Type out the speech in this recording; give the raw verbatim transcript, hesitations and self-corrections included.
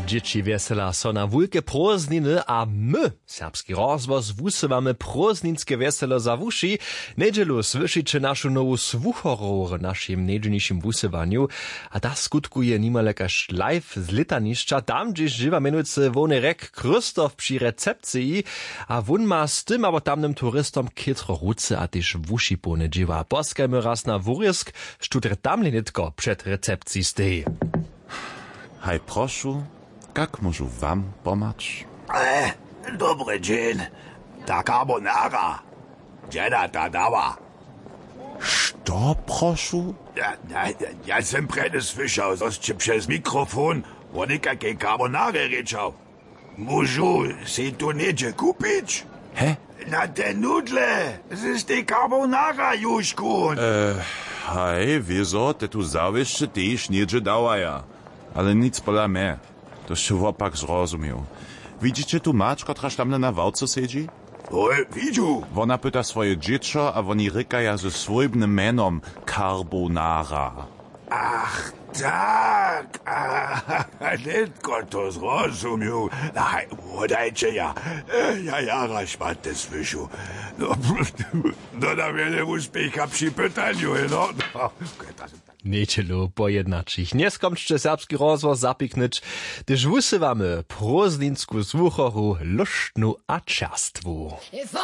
Dzieci wesela so na wulke prózdniny a my, serbski rozwoz, wusywamy prózdninskie weselo za wuši. Nedźelu słyszycie naszą nową słuchorą w naszym niedzielniejszym wusywaniu, a ta skutkuje nimale kaž live z Litanišća, tam gdzieś żywa menujcy Wonerek Krzysztof przy recepcji, a wun ma z tym abo tamnym turystom kitro ruce a tyż wuši ponedziwa. Poskajmy raz na wurjesk, sztuter tam linitko przed recepcji stej. Haj, prošu, kak môžu vám pomać? E, dobry dzień. Ta carbonara. Dziena ta dała. Što, prošu? Ja, ja, ja sam prede słyszał, że przez mikrofon on jakiej carbonary ryczał. Mużu, si tu niedzie kupić? He? Na te nudle. Z tej carbonara, Juszkun. E, haj, wieso, te tu zawieszcze też niedzie dawaja. Ale nic pola me. To się wopak zrozumiał. Widzicie tu mać, kotraż tamle na wałce siedzi? Oj, widziu. Ona pyta swoje dziecko, a oni rykaja ze swojbnym menom carbonara. Ach, tak. A, netko to zrozumiał. Aj, wodajcie ja. Ja jara szmatę słyшу. No, no na wiele uspiecha przy pytaniu, no. no. Niedzielu pojednačich. Neskomčte serbski rozvoz zapiknič, gdyż wusywamy prózdninsku słuchoru luštnu a čerstvu.